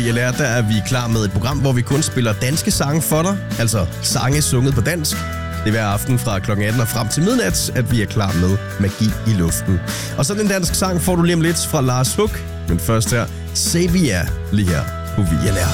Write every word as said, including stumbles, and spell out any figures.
Jeg lærer, der er vi klar med et program, hvor vi kun spiller danske sange for dig. Altså sange sunget på dansk. Det er hver aften fra klokken atten og frem til midnat, at vi er klar med Magi i luften. Og så den danske sang får du lige om lidt fra Lars Huck. Men først her, Say Vi Er, lige her på Vi Er Lærer.